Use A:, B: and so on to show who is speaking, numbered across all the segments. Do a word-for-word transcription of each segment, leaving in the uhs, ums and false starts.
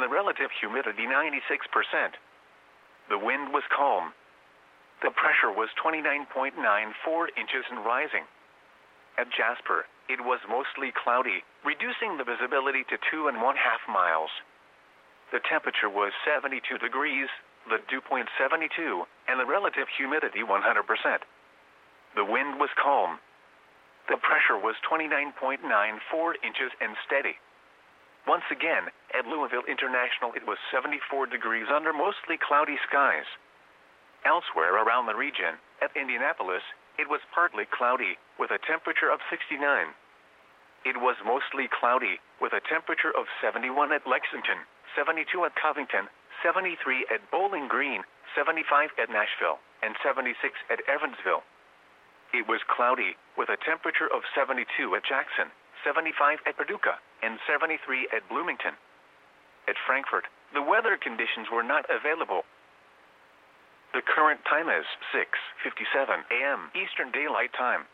A: and the relative humidity ninety-six percent. The wind was calm. The pressure was twenty-nine point nine four inches and rising. At Jasper, it was mostly cloudy, reducing the visibility to two and one half miles. The temperature was seventy-two degrees, the dew point seventy-two, and the relative humidity one hundred percent. The wind was calm. The pressure was twenty-nine point nine four inches and steady. Once again, at Louisville International it was seventy-four degrees under mostly cloudy skies. Elsewhere around the region, at Indianapolis, it was partly cloudy, with a temperature of sixty-nine. It was mostly cloudy, with a temperature of seventy-one at Lexington, seventy-two at Covington, seventy-three at Bowling Green, seventy-five at Nashville, and seventy-six at Evansville. It was cloudy, with a temperature of seventy-two at Jackson, seventy-five at Paducah, and seventy-three at Bloomington. At Frankfort, the weather conditions were not available. The current time is six fifty-seven a m Eastern Daylight Time.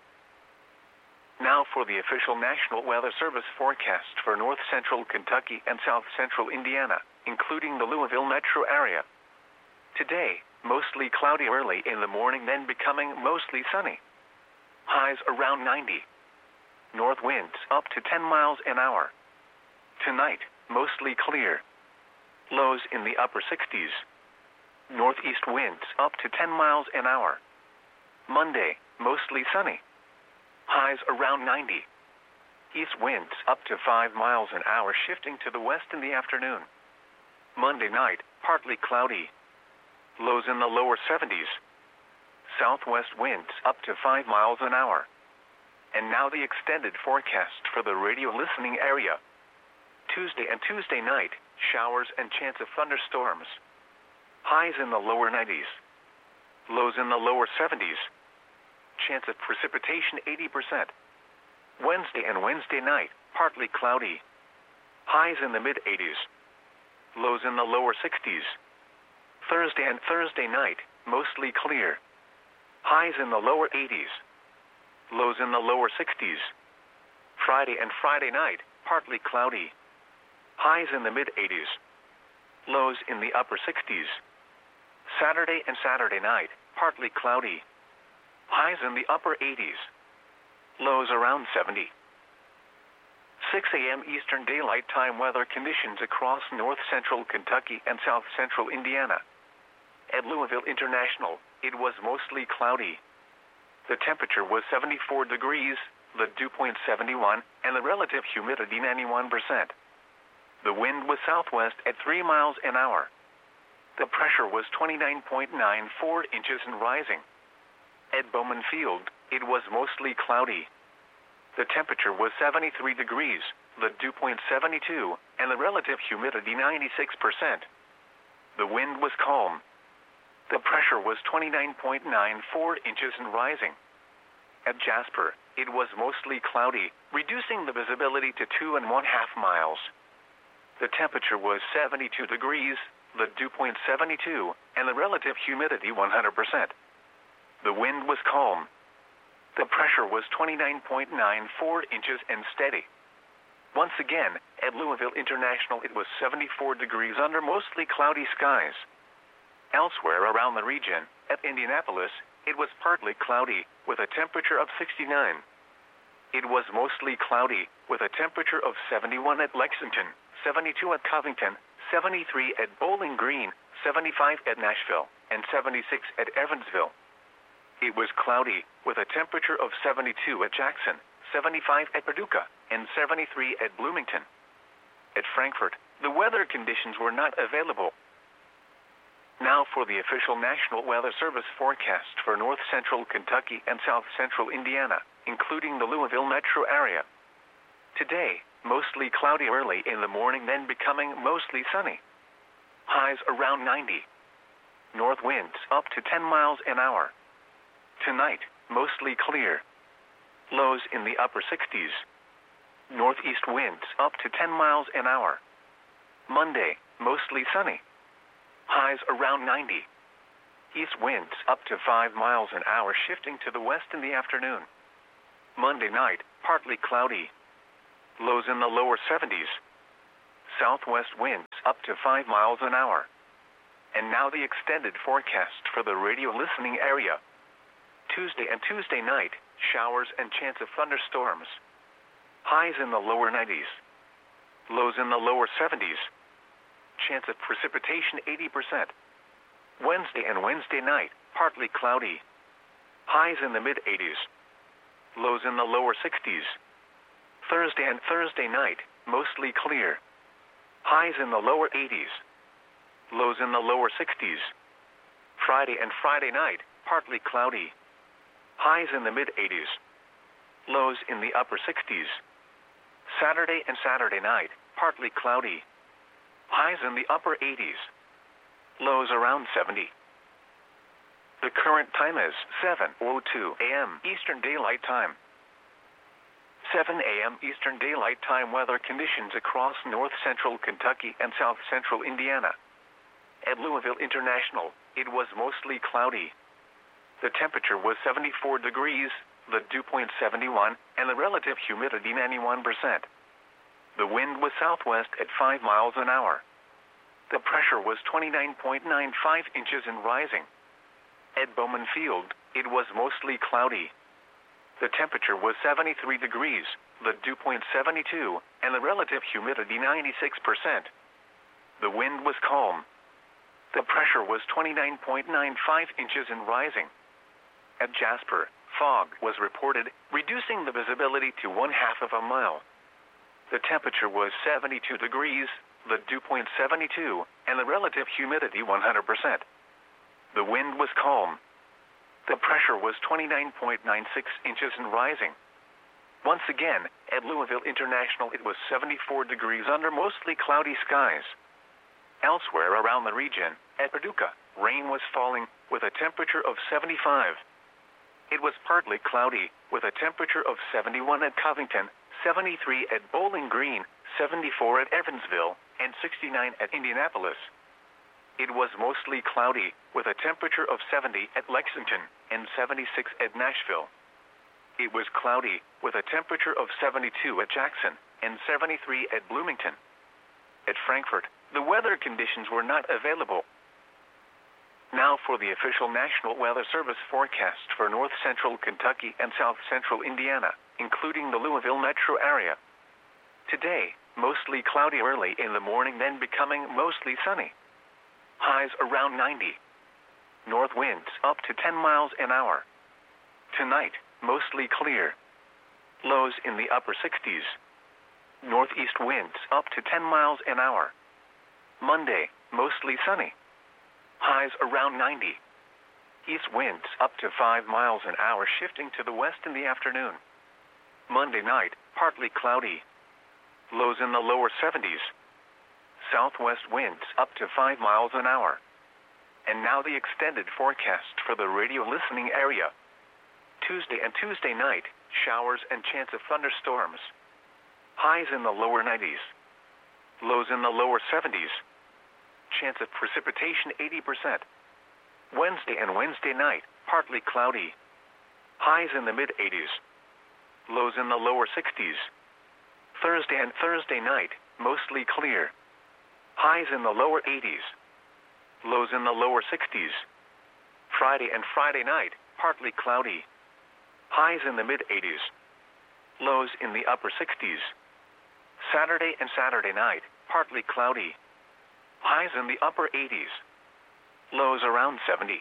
A: Now for the official National Weather Service forecast for north central Kentucky and south central Indiana, including the Louisville metro area. Today, mostly cloudy early in the morning, then becoming mostly sunny. Highs around ninety. North winds up to ten miles an hour. Tonight, mostly clear. Lows in the upper sixties. Northeast winds up to ten miles an hour. Monday, mostly sunny. Highs around ninety. East winds up to five miles an hour, shifting to the west in the afternoon. Monday night, partly cloudy. Lows in the lower seventies. Southwest winds up to five miles an hour. And now the extended forecast for the radio listening area. Tuesday and Tuesday night, showers and chance of thunderstorms. Highs in the lower nineties. Lows in the lower seventies. Chance of precipitation eighty percent. Wednesday and Wednesday night, partly cloudy. Highs in the mid-eighties. Lows in the lower sixties. Thursday and Thursday night, mostly clear. Highs in the lower eighties. Lows in the lower sixties. Friday and Friday night, partly cloudy. Highs in the mid-eighties. Lows in the upper sixties. Saturday and Saturday night, partly cloudy. Highs in the upper eighties. Lows around seventy. six a m Eastern Daylight Time weather conditions across north central Kentucky and south central Indiana. At Louisville International, it was mostly cloudy. The temperature was seventy-four degrees, the dew point seventy-one, and the relative humidity ninety-one percent. The wind was southwest at three miles an hour. The pressure was twenty-nine point nine four inches and rising. At Bowman Field, it was mostly cloudy. The temperature was seventy-three degrees, the dew point seventy-two, and the relative humidity ninety-six percent. The wind was calm. The pressure was twenty-nine point nine four inches and rising. At Jasper, it was mostly cloudy, reducing the visibility to two and one half miles. The temperature was seventy-two degrees, the dew point seventy-two, and the relative humidity one hundred percent. The wind was calm. The pressure was twenty-nine point nine four inches and steady. Once again, at Louisville International it was seventy-four degrees under mostly cloudy skies. Elsewhere around the region, at Indianapolis, it was partly cloudy, with a temperature of sixty-nine. It was mostly cloudy, with a temperature of seventy-one at Lexington, seventy-two at Covington, seventy-three at Bowling Green, seventy-five at Nashville, and seventy-six at Evansville. It was cloudy, with a temperature of seventy-two at Jackson, seventy-five at Paducah, and seventy-three at Bloomington. At Frankfort, the weather conditions were not available. Now for the official National Weather Service forecast for north central Kentucky and south central Indiana, including the Louisville metro area. Today, mostly cloudy early in the morning, then becoming mostly sunny. Highs around ninety. North winds up to ten miles an hour. Tonight, mostly clear. Lows in the upper sixties. Northeast winds up to ten miles an hour. Monday, mostly sunny. Highs around ninety. East winds up to five miles an hour, shifting to the west in the afternoon. Monday night, partly cloudy. Lows in the lower seventies. southwest winds up to five miles an hour. And now the extended forecast for the radio listening area. Tuesday and Tuesday night, showers and chance of thunderstorms. Highs in the lower nineties. Lows in the lower seventies. Chance of precipitation eighty percent. Wednesday and Wednesday night, partly cloudy. Highs in the mid-eighties. Lows in the lower sixties. Thursday and Thursday night, mostly clear. Highs in the lower eighties. Lows in the lower sixties. Friday and Friday night, partly cloudy. Highs in the mid-eighties. Lows in the upper sixties. Saturday and Saturday night, partly cloudy. Highs in the upper eighties. Lows around seventy. The current time is seven oh two a m Eastern Daylight Time. seven a m Eastern Daylight Time weather conditions across north-central Kentucky and south-central Indiana. At Louisville International, it was mostly cloudy. The temperature was seventy-four degrees, the dew point seventy-one, and the relative humidity ninety-one percent. The wind was southwest at five miles an hour. The pressure was twenty-nine point nine five inches and rising. At Bowman Field, it was mostly cloudy. The temperature was seventy-three degrees, the dew point seventy-two, and the relative humidity ninety-six percent. The wind was calm. The pressure was twenty-nine point nine five inches and rising. At Jasper, fog was reported, reducing the visibility to one half of a mile. The temperature was seventy-two degrees, the dew point seventy-two, and the relative humidity one hundred percent. The wind was calm. The pressure was twenty-nine point nine six inches and rising. Once again, at Louisville International it was seventy-four degrees under mostly cloudy skies. Elsewhere around the region, at Paducah, rain was falling, with a temperature of seventy-five. It was partly cloudy, with a temperature of seventy-one at Covington, seventy-three at Bowling Green, seventy-four at Evansville, and sixty-nine at Indianapolis. It was mostly cloudy, with a temperature of seventy at Lexington, and seventy-six at Nashville. It was cloudy, with a temperature of seventy-two at Jackson, and seventy-three at Bloomington. At Frankfort, the weather conditions were not available. Now for the official National Weather Service forecast for north-central Kentucky and south-central Indiana, including the Louisville metro area. Today, mostly cloudy early in the morning, then becoming mostly sunny. Highs around ninety. North winds up to ten miles an hour. Tonight, mostly clear. Lows in the upper sixties. Northeast winds up to ten miles an hour. Monday, mostly sunny. Highs around ninety. East winds up to five miles an hour, shifting to the west in the afternoon. Monday night, partly cloudy. Lows in the lower seventies. Southwest winds up to five miles an hour. And now the extended forecast for the radio listening area. Tuesday and Tuesday night, showers and chance of thunderstorms. Highs in the lower nineties. Lows in the lower seventies. Chance of precipitation eighty percent. Wednesday and Wednesday night, partly cloudy. Highs in the mid-eighties. Lows in the lower sixties. Thursday and Thursday night, mostly clear. Highs in the lower eighties. Lows in the lower sixties. Friday and Friday night, partly cloudy. Highs in the mid-eighties. Lows in the upper sixties. Saturday and Saturday night, partly cloudy. Highs in the upper eighties. Lows around seventy.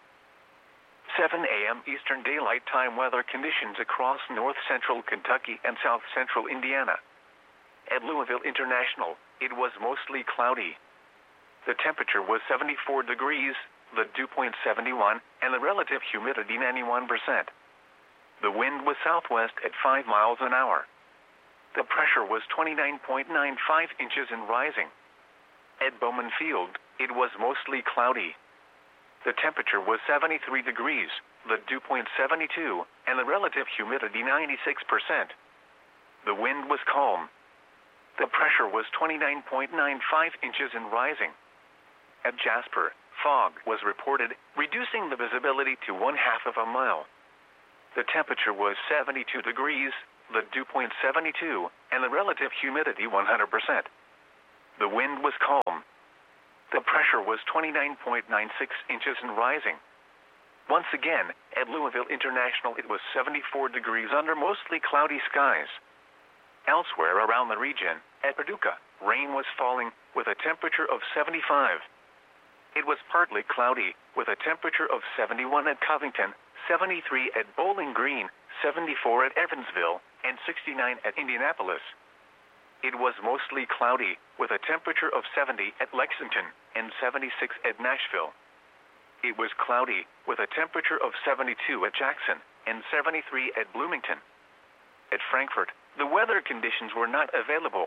A: seven a m Eastern Daylight Time weather conditions across north-central Kentucky and south-central Indiana. At Louisville International, it was mostly cloudy. The temperature was seventy-four degrees, the dew point seventy-one, and the relative humidity ninety-one percent. The wind was southwest at five miles an hour. The pressure was twenty-nine point nine five inches and rising. At Bowman Field, it was mostly cloudy. The temperature was seventy-three degrees, the dew point seventy-two, and the relative humidity ninety-six percent. The wind was calm. The pressure was twenty-nine point nine five inches and rising. At Jasper, fog was reported, reducing the visibility to one half of a mile. The temperature was seventy-two degrees, the dew point seventy-two, and the relative humidity one hundred percent. The wind was calm. The pressure was twenty-nine point nine six inches and rising. Once again, at Louisville International it was seventy-four degrees under mostly cloudy skies. Elsewhere around the region, at Paducah, rain was falling with a temperature of seventy-five. It was partly cloudy with a temperature of seventy-one at Covington, seventy-three at Bowling Green, seventy-four at Evansville, and sixty-nine at Indianapolis. It was mostly cloudy with a temperature of seventy at Lexington and seventy-six at Nashville. It was cloudy with a temperature of seventy-two at Jackson and seventy-three at Bloomington. At Frankfort, the weather conditions were not available.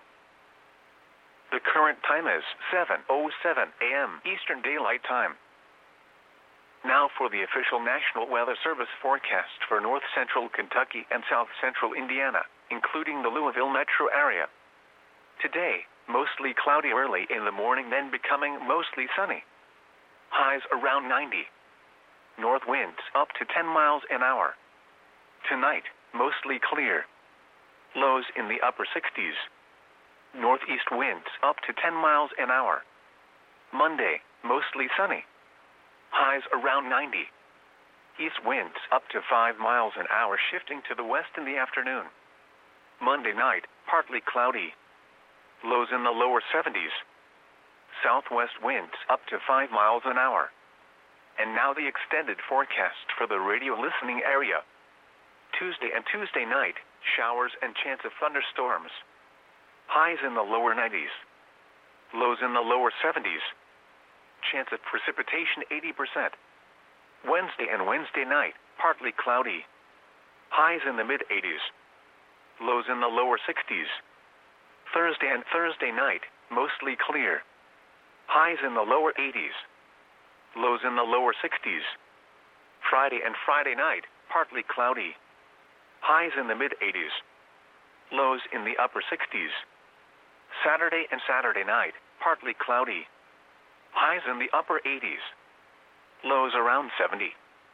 A: The current time is seven oh seven a m Eastern Daylight Time. Now for the official National Weather Service forecast for north central Kentucky and south central Indiana, including the Louisville metro area. Today, mostly cloudy early in the morning, then becoming mostly sunny. Highs around ninety. North winds up to ten miles an hour. Tonight, mostly clear. Lows in the upper sixties. Northeast winds up to ten miles an hour. Monday, mostly sunny. Highs around ninety. East winds up to five miles an hour, shifting to the west in the afternoon. Monday night, partly cloudy. Lows in the lower seventies. Southwest winds up to five miles an hour. And now the extended forecast for the radio listening area. Tuesday and Tuesday night, showers and chance of thunderstorms. Highs in the lower nineties. Lows in the lower seventies. Chance of precipitation eighty percent. Wednesday and Wednesday night, partly cloudy. Highs in the mid eighties. Lows in the lower sixties. Thursday and Thursday night, mostly clear. Highs in the lower eighties. Lows in the lower sixties. Friday and Friday night, partly cloudy. Highs in the mid eighties. Lows in the upper sixties. Saturday and Saturday night, partly cloudy. Highs in the upper eighties. Lows around seventy.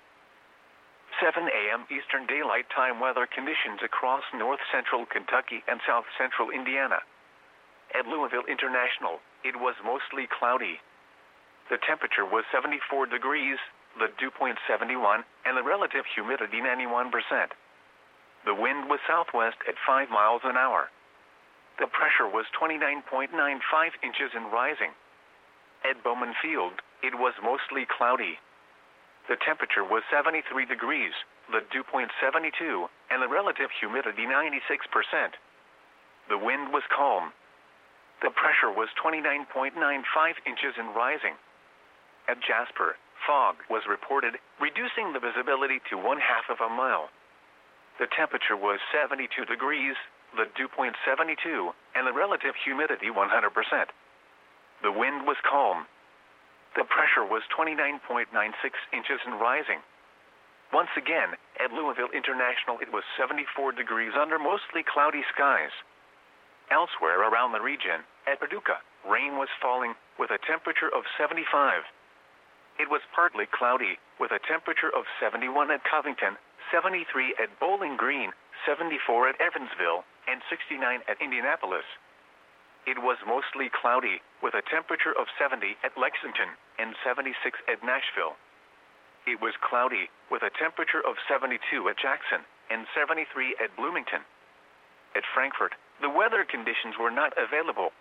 A: seven a m Eastern Daylight Time weather conditions across north central Kentucky and south central Indiana. At Louisville International, it was mostly cloudy. The temperature was seventy-four degrees, the dew point seventy-one, and the relative humidity ninety-one percent. The wind was southwest at five miles an hour. The pressure was twenty-nine point nine five inches and rising. At Bowman Field, it was mostly cloudy. The temperature was seventy-three degrees, the dew point seventy-two, and the relative humidity ninety-six percent. The wind was calm. The pressure was twenty-nine point nine five inches and rising. At Jasper, fog was reported, reducing the visibility to one half of a mile. The temperature was seventy-two degrees, the dew point seventy-two, and the relative humidity one hundred percent. The wind was calm. The pressure was twenty-nine point nine six inches and rising. Once again, at Louisville International it was seventy-four degrees under mostly cloudy skies. Elsewhere around the region, at Paducah, rain was falling with a temperature of seventy-five. It was partly cloudy with a temperature of seventy-one at Covington, seventy-three at Bowling Green, seventy-four at Evansville, and sixty-nine at Indianapolis. It was mostly cloudy with a temperature of seventy at Lexington and seventy-six at Nashville. It was cloudy with a temperature of seventy-two at Jackson and seventy-three at Bloomington. At Frankfort, the weather conditions were not available.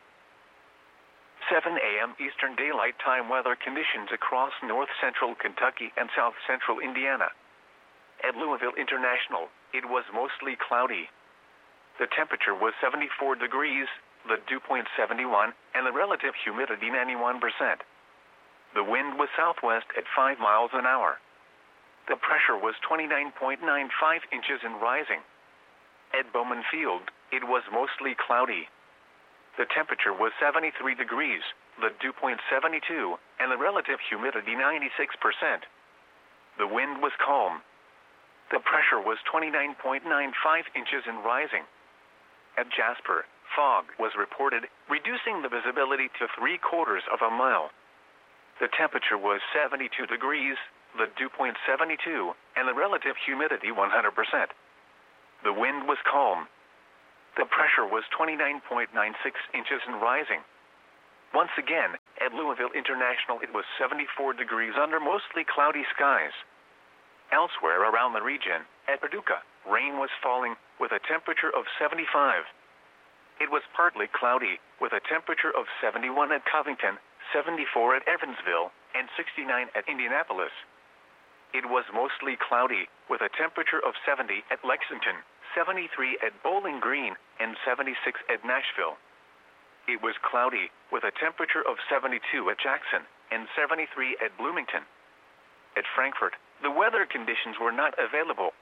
A: seven a m Eastern Daylight Time weather conditions across north central Kentucky and south central Indiana. At Louisville International, it was mostly cloudy. The temperature was seventy-four degrees, the dew point seventy-one, and the relative humidity ninety-one percent. The wind was southwest at five miles an hour. The pressure was twenty-nine point nine five inches and rising. At Bowman Field, it was mostly cloudy. The temperature was seventy-three degrees, the dew point seventy-two, and the relative humidity ninety-six percent. The wind was calm. The pressure was twenty-nine point nine five inches and rising. At Jasper, fog was reported, reducing the visibility to three quarters of a mile. The temperature was seventy-two degrees, the dew point seventy-two, and the relative humidity one hundred percent. The wind was calm. The pressure was twenty-nine point nine six inches and rising. Once again, at Louisville International it was seventy-four degrees under mostly cloudy skies. Elsewhere around the region, at Paducah, rain was falling, with a temperature of seventy-five. It was partly cloudy, with a temperature of seventy-one at Covington, seventy-four at Evansville, and sixty-nine at Indianapolis. It was mostly cloudy, with a temperature of seventy at Lexington, seventy-three at Bowling Green, and seventy-six at Nashville. It was cloudy, with a temperature of seventy-two at Jackson, and seventy-three at Bloomington. At Frankfort, the weather conditions were not available.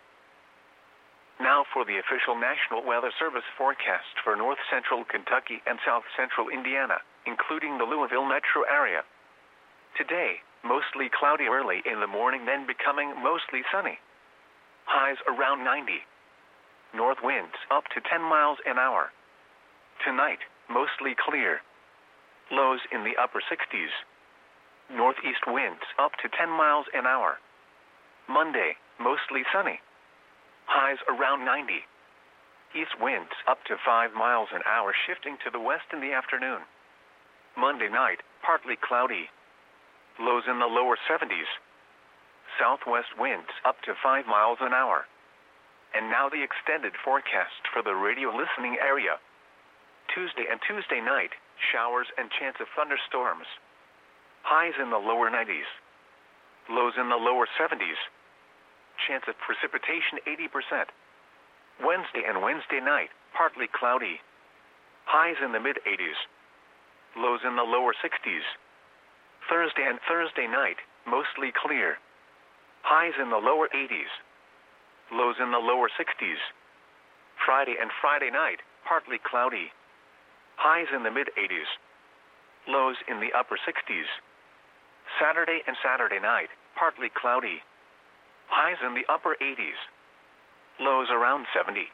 A: Now for the official National Weather Service forecast for north central Kentucky and south central Indiana, including the Louisville metro area. Today, mostly cloudy early in the morning, then becoming mostly sunny. Highs around ninety. North winds up to ten miles an hour. Tonight, mostly clear. Lows in the upper sixties. Northeast winds up to ten miles an hour. Monday, mostly sunny. Highs around ninety. East winds up to five miles an hour, shifting to the west in the afternoon. Monday night, partly cloudy. Lows in the lower seventies. Southwest winds up to five miles an hour. And now the extended forecast for the radio listening area. Tuesday and Tuesday night, showers and chance of thunderstorms. Highs in the lower nineties. Lows in the lower seventies. Chance of precipitation eighty percent. Wednesday and Wednesday night, partly cloudy. Highs in the mid eighties. Lows in the lower sixties. Thursday and Thursday night, mostly clear. Highs in the lower eighties. Lows in the lower sixties. Friday and Friday night, partly cloudy. Highs in the mid eighties. Lows in the upper sixties. Saturday and Saturday night, partly cloudy. Highs in the upper eighties. Lows around seventy.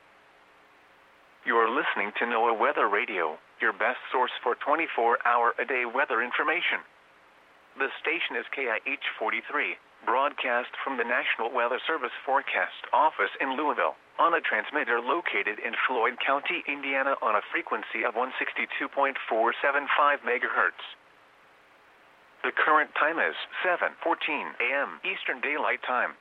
A: You are listening to NOAA Weather Radio, your best source for twenty-four hour a day weather information. The station is K I H forty-three, broadcast from the National Weather Service Forecast Office in Louisville, on a transmitter located in Floyd County, Indiana, on a frequency of one sixty-two point four seven five megahertz. The current time is seven fourteen a m Eastern Daylight Time.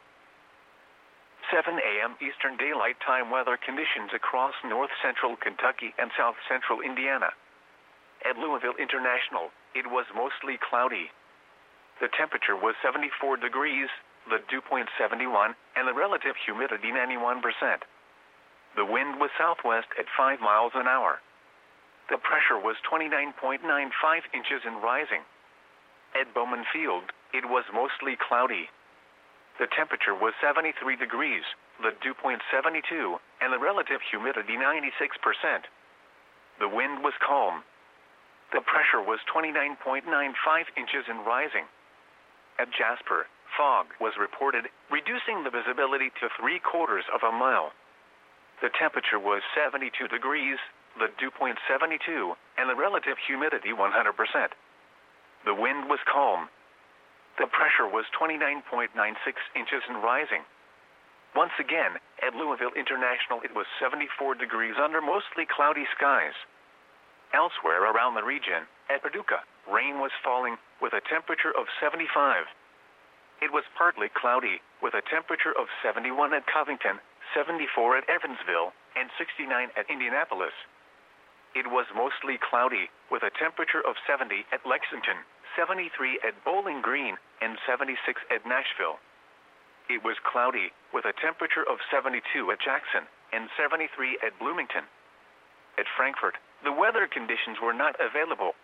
A: seven a m Eastern Daylight Time weather conditions across north central Kentucky and south central Indiana. At Louisville International, it was mostly cloudy. The temperature was seventy-four degrees, the dew point seventy-one, and the relative humidity ninety-one percent. The wind was southwest at five miles an hour. The pressure was twenty-nine point nine five inches and rising. At Bowman Field, it was mostly cloudy. The temperature was seventy-three degrees, the dew point seventy-two, and the relative humidity ninety-six percent. The wind was calm. The pressure was twenty-nine point nine five inches and rising. At Jasper, fog was reported, reducing the visibility to three quarters of a mile. The temperature was seventy-two degrees, the dew point seventy-two, and the relative humidity one hundred percent. The wind was calm. The pressure was twenty-nine point nine six inches and rising. Once again, at Louisville International it was seventy-four degrees under mostly cloudy skies. Elsewhere around the region, at Paducah, rain was falling, with a temperature of seventy-five. It was partly cloudy, with a temperature of seventy-one at Covington, seventy-four at Evansville, and sixty-nine at Indianapolis. It was mostly cloudy, with a temperature of seventy at Lexington, seventy-three at Bowling Green, and seventy-six at Nashville. It was cloudy, with a temperature of seventy-two at Jackson, and seventy-three at Bloomington. At Frankfort, the weather conditions were not available.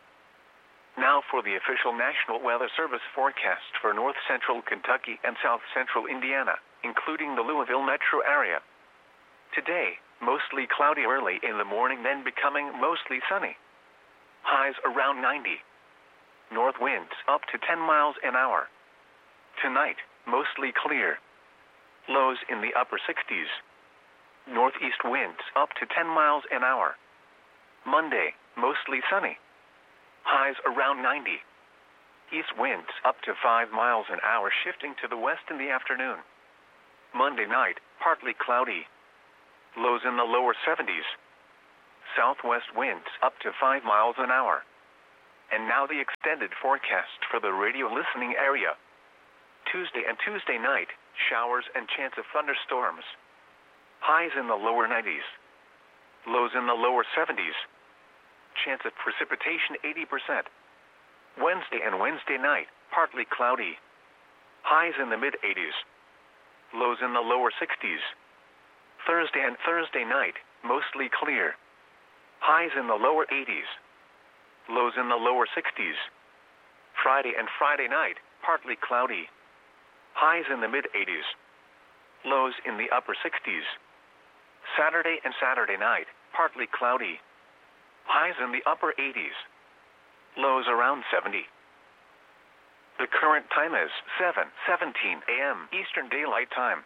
A: Now for the official National Weather Service forecast for north central Kentucky and south central Indiana, including the Louisville metro area. Today, mostly cloudy early in the morning, then becoming mostly sunny. Highs around ninety. North winds up to ten miles an hour. Tonight, mostly clear. Lows in the upper sixties. Northeast winds up to ten miles an hour. Monday, mostly sunny. Highs around ninety. East winds up to five miles an hour, shifting to the west in the afternoon. Monday night, partly cloudy. Lows in the lower seventies. Southwest winds up to five miles an hour. And now the extended forecast for the radio listening area. Tuesday and Tuesday night, showers and chance of thunderstorms. Highs in the lower nineties. Lows in the lower seventies. Chance of precipitation eighty percent. Wednesday and Wednesday night, partly cloudy. Highs in the mid eighties. Lows in the lower sixties. Thursday and Thursday night, mostly clear. Highs in the lower eighties. Lows in the lower sixties. Friday and Friday night, partly cloudy. Highs in the mid eighties. Lows in the upper sixties. Saturday and Saturday night, partly cloudy. Highs in the upper eighties. Lows around seventy. The current time is seven seventeen a m Eastern Daylight Time.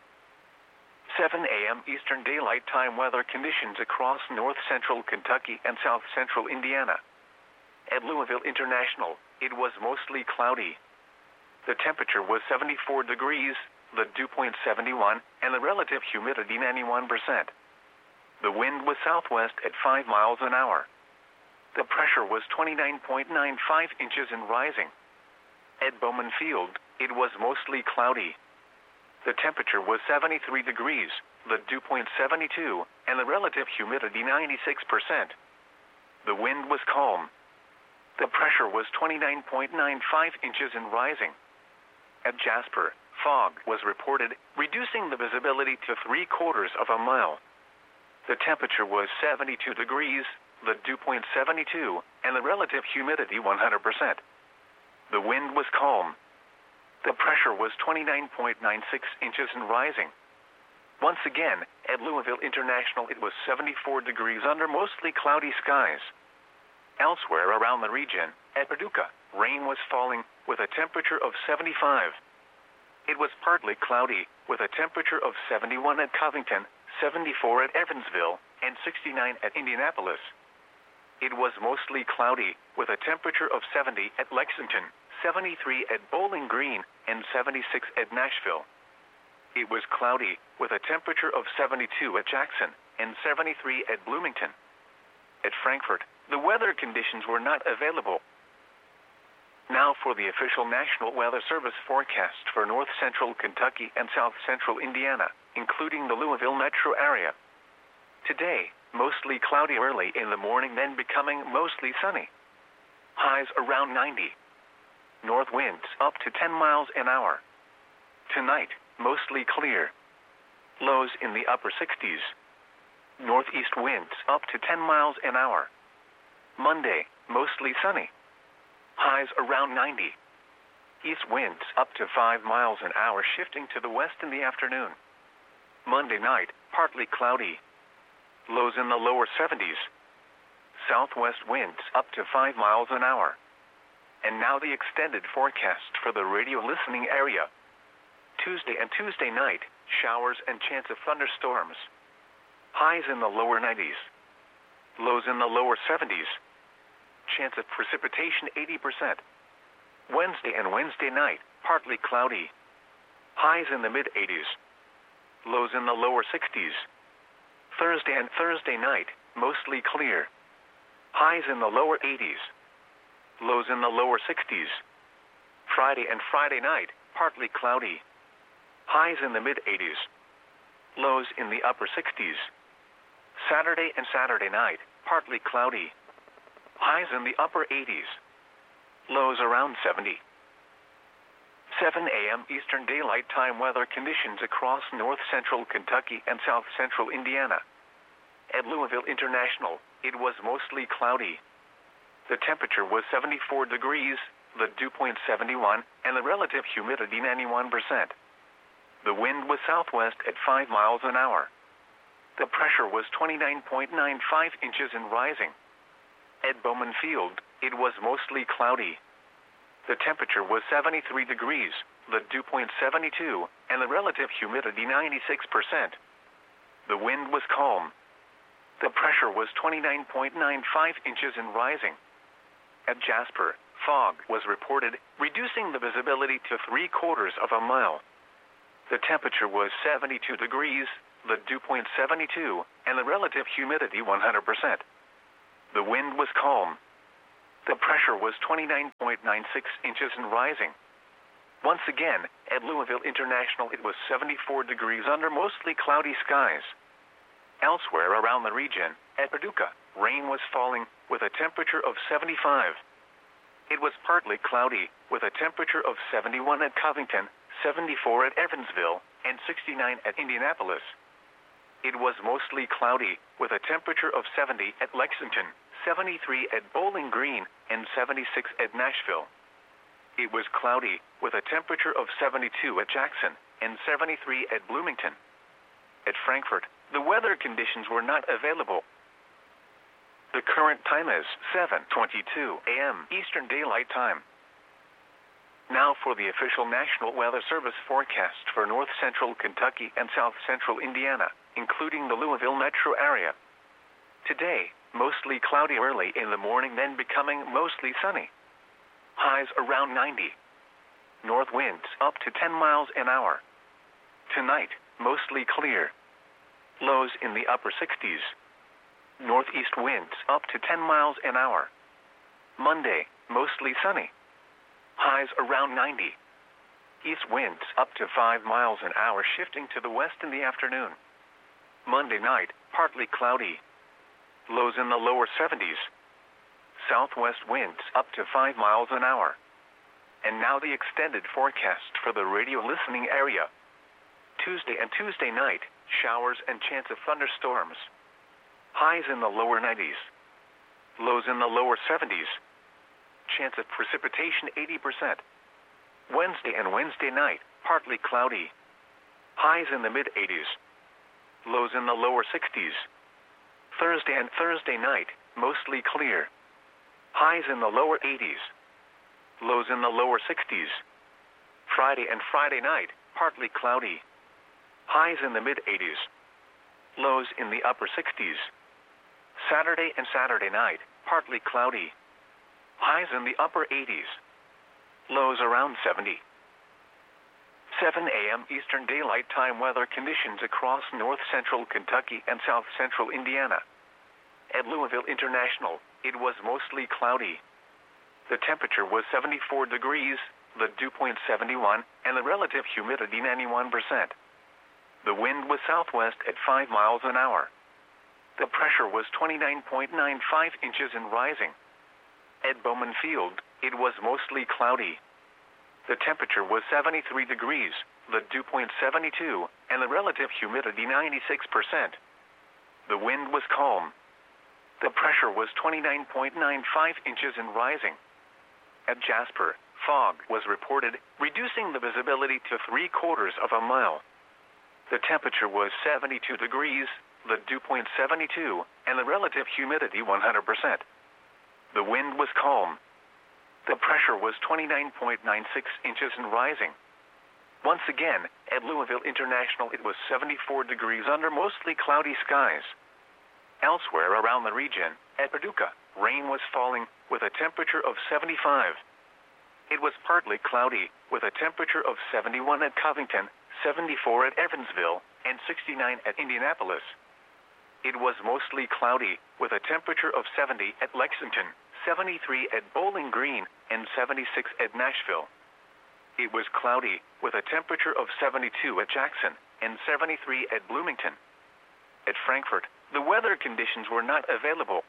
A: seven a m Eastern Daylight Time weather conditions across north central Kentucky and south central Indiana. At Louisville International, it was mostly cloudy. The temperature was seventy-four degrees, the dew point seventy-one, and the relative humidity ninety-one percent. The wind was southwest at five miles an hour. The pressure was twenty-nine point nine five inches and rising. At Bowman Field, it was mostly cloudy. The temperature was seventy-three degrees, the dew point seventy-two, and the relative humidity ninety-six percent. The wind was calm. The pressure was twenty-nine point nine five inches and rising. At Jasper, fog was reported, reducing the visibility to three quarters of a mile. The temperature was seventy-two degrees, the dew point seventy-two, and the relative humidity one hundred percent. The wind was calm. The pressure was twenty-nine point nine six inches and rising. Once again, at Louisville International it was seventy-four degrees under mostly cloudy skies. Elsewhere around the region, at Paducah, rain was falling with a temperature of seventy-five. It was partly cloudy with a temperature of seventy-one at Covington, seventy-four at Evansville, and sixty-nine at Indianapolis. It was mostly cloudy with a temperature of seventy at Lexington, seventy-three at Bowling Green, and seventy-six at Nashville. It was cloudy with a temperature of seventy-two at Jackson and seventy-three at Bloomington. At Frankfort, the weather conditions were not available. Now for the official National Weather Service forecast for north central Kentucky and south central Indiana, including the Louisville metro area. Today, mostly cloudy early in the morning, then becoming mostly sunny. Highs around ninety. North winds up to ten miles an hour. Tonight, mostly clear. Lows in the upper sixties. Northeast winds up to ten miles an hour. Monday, mostly sunny. Highs around ninety. East winds up to five miles an hour, shifting to the west in the afternoon. Monday night, partly cloudy. Lows in the lower seventies. Southwest winds up to five miles an hour. And now the extended forecast for the radio listening area. Tuesday and Tuesday night, showers and chance of thunderstorms. Highs in the lower nineties. Lows in the lower seventies. Chance of precipitation eighty percent. Wednesday and Wednesday night, partly cloudy. Highs in the mid eighties. Lows in the lower sixties. Thursday and Thursday night, mostly clear. Highs in the lower eighties. Lows in the lower sixties. Friday and Friday night, partly cloudy. Highs in the mid eighties. Lows in the upper sixties. Saturday and Saturday night, partly cloudy. Highs in the upper eighties. Lows around seventy. seven a m Eastern Daylight Time weather conditions across north central Kentucky and south central Indiana. At Louisville International, it was mostly cloudy. The temperature was seventy-four degrees, the dew point seventy-one, and the relative humidity ninety-one percent. The wind was southwest at five miles an hour. The pressure was twenty-nine point nine five inches and rising. At Bowman Field, it was mostly cloudy. The temperature was seventy-three degrees, the dew point seventy-two, and the relative humidity ninety-six percent. The wind was calm. The pressure was twenty-nine point nine five inches and rising. At Jasper, fog was reported, reducing the visibility to three quarters of a mile. The temperature was seventy-two degrees, the dew point seventy-two, and the relative humidity one hundred percent. The wind was calm. The pressure was twenty-nine point nine six inches and rising. Once again, at Louisville International it was seventy-four degrees under mostly cloudy skies. Elsewhere around the region, at Paducah, rain was falling, with a temperature of seventy-five. It was partly cloudy, with a temperature of seventy-one at Covington, seventy-four at Evansville, and sixty-nine at Indianapolis. It was mostly cloudy, with a temperature of seventy at Lexington, seventy-three at Bowling Green, and seventy-six at Nashville. It was cloudy, with a temperature of seventy-two at Jackson, and seventy-three at Bloomington. At Frankfort, the weather conditions were not available. The current time is seven twenty-two a m Eastern Daylight Time. Now for the official National Weather Service forecast for north central Kentucky and south central Indiana, including the Louisville metro area. Today, mostly cloudy early in the morning, then becoming mostly sunny. Highs around ninety. North winds up to ten miles an hour. Tonight, mostly clear. Lows in the upper sixties. Northeast winds up to ten miles an hour. Monday, mostly sunny. Highs around ninety. East winds up to five miles an hour, shifting to the west in the afternoon. Monday night, partly cloudy. Lows in the lower seventies. Southwest winds up to five miles an hour. And now the extended forecast for the radio listening area. Tuesday and Tuesday night, showers and chance of thunderstorms. Highs in the lower nineties. Lows in the lower seventies. Chance of precipitation eighty percent. Wednesday and Wednesday night, partly cloudy. Highs in the mid eighties. Lows in the lower sixties. Thursday and Thursday night, mostly clear. Highs in the lower eighties. Lows in the lower sixties. Friday and Friday night, partly cloudy. Highs in the mid eighties. Lows in the upper sixties. Saturday and Saturday night, partly cloudy. Highs in the upper eighties. Lows around seventy. seven a m Eastern Daylight Time weather conditions across north central Kentucky and south central Indiana. At Louisville International, it was mostly cloudy. The temperature was seventy-four degrees, the dew point seventy-one, and the relative humidity ninety-one percent. The wind was southwest at five miles an hour. The pressure was twenty-nine point nine five inches and rising. At Bowman Field, it was mostly cloudy. The temperature was seventy-three degrees, the dew point seventy-two, and the relative humidity ninety-six percent. The wind was calm. The pressure was twenty-nine point nine five inches and rising. At Jasper, fog was reported, reducing the visibility to three quarters of a mile. The temperature was seventy-two degrees, the dew point seventy-two, and the relative humidity one hundred percent. The wind was calm. The pressure was twenty-nine point nine six inches and rising. Once again, at Louisville International it was seventy-four degrees under mostly cloudy skies. Elsewhere around the region, at Paducah, rain was falling, with a temperature of seventy-five. It was partly cloudy, with a temperature of seventy-one at Covington, seventy-four at Evansville, and sixty-nine at Indianapolis. It was mostly cloudy, with a temperature of seventy at Lexington, seventy-three at Bowling Green, and seventy-six at Nashville. It was cloudy, with a temperature of seventy-two at Jackson, and seventy-three at Bloomington. At Frankfort, the weather conditions were not available.